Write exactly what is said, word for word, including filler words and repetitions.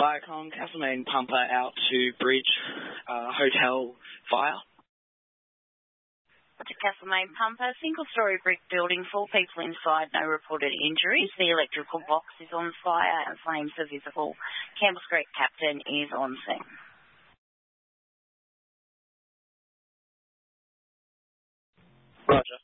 Viacom, Castlemaine Pumper out to bridge uh, hotel fire. To Castlemaine Pumper, single-storey brick building, four people inside, no reported injuries. The electrical box is on fire and flames are visible. Campbell Street Captain is on scene. Roger.